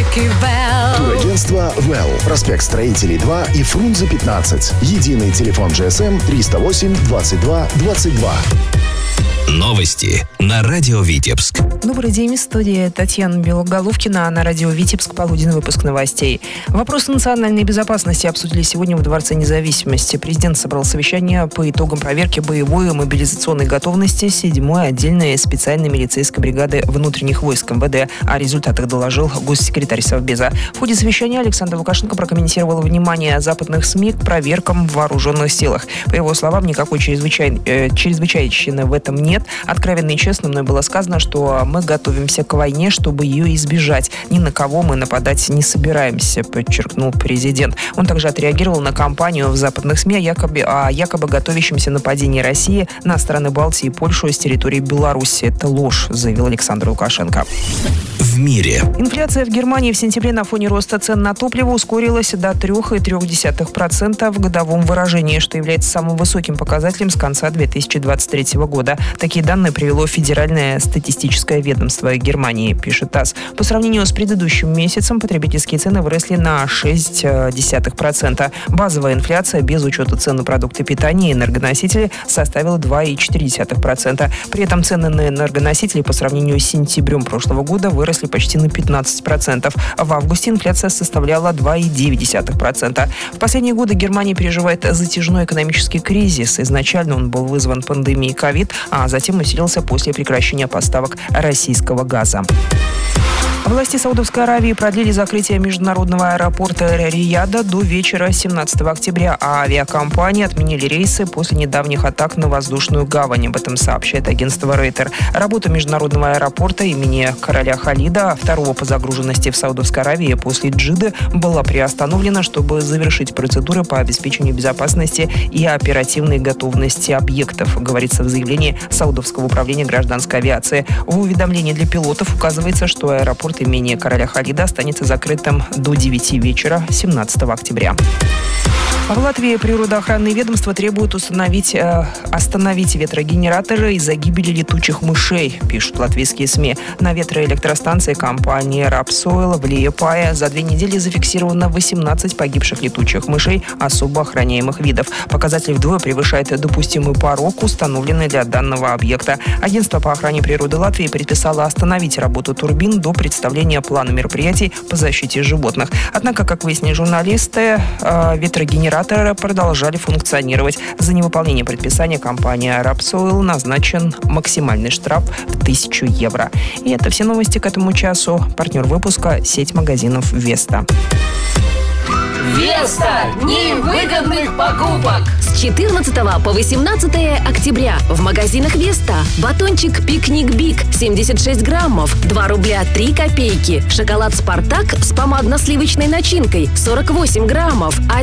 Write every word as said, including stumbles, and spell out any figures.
Турагентство «Well». Проспект Строителей два и Фрунзе пятнадцать. Единый телефон джи эс эм триста восемь двадцать два двадцать два. Новости на радио Витебск. Добрый день, в студии Татьяна Белоголовкина, на радио Витебск, полуденный выпуск новостей. Вопросы национальной безопасности обсудили сегодня в Дворце независимости. Президент собрал совещание по итогам проверки боевой и мобилизационной готовности седьмой отдельной специальной милицейской бригады внутренних войск эм вэ дэ. О результатах доложил госсекретарь Совбеза. В ходе совещания Александр Лукашенко прокомментировал внимание западных СМИ к проверкам в вооруженных силах. По его словам, никакой чрезвычай... э, чрезвычайщины в этом нет. Откровенно и честно мной было сказано, что мы готовимся к войне, чтобы ее избежать. Ни на кого мы нападать не собираемся, подчеркнул президент. Он также отреагировал на кампанию в западных СМИ о якобы, о якобы готовящемся нападении России на страны Балтии и Польшу с территории Беларуси. Это ложь, заявил Александр Лукашенко. В мире. Инфляция в Германии в сентябре на фоне роста цен на топливо ускорилась до три целых три десятых процента в годовом выражении, что является самым высоким показателем с конца две тысячи двадцать третьего года. Такие данные привело Федеральное статистическое ведомство Германии, пишет ТАСС. По сравнению с предыдущим месяцем потребительские цены выросли на шесть целых пять десятых процента. Базовая инфляция без учета цен на продукты питания и энергоносители составила два целых четыре десятых процента. При этом цены на энергоносители по сравнению с сентябрем прошлого года выросли почти на пятнадцать процентов. В августе инфляция составляла два целых девять десятых процента. В последние годы Германия переживает затяжной экономический кризис. Изначально он был вызван пандемией ковид, а затем усилился после прекращения поставок российского газа. Власти Саудовской Аравии продлили закрытие международного аэропорта Рияда до вечера семнадцатого октября, а авиакомпании отменили рейсы после недавних атак на воздушную гавань. Об этом сообщает агентство Рейтер. Работа международного аэропорта имени короля Халида, второго по загруженности в Саудовской Аравии после Джидды, была приостановлена, чтобы завершить процедуры по обеспечению безопасности и оперативной готовности объектов, говорится в заявлении Саудовского управления гражданской авиации. В уведомлении для пилотов указывается, что аэропорт имени короля Халида останется закрытым до девяти вечера семнадцатого октября. В Латвии природоохранные ведомства требуют установить, э, остановить ветрогенераторы из-за гибели летучих мышей, пишут латвийские СМИ. На ветроэлектростанции компании Рапсойл в Лиепае за две недели зафиксировано восемнадцать погибших летучих мышей особо охраняемых видов. Показатель вдвое превышает допустимый порог, установленный для данного объекта. Агентство по охране природы Латвии предписало остановить работу турбин до представления плана мероприятий по защите животных. Однако, как выяснили журналисты, э, ветрогенераторы продолжали функционировать. За невыполнение предписания компании Рапсойл назначен максимальный штраф в тысячу евро. И это все новости к этому часу. Партнер выпуска — сеть магазинов «Веста». Веста! Дни выгодных покупок! С четырнадцатого по восемнадцатое октября в магазинах Веста батончик Пикник Биг семьдесят шесть граммов, два рубля три копейки. Шоколад Спартак с помадно-сливочной начинкой сорок восемь граммов,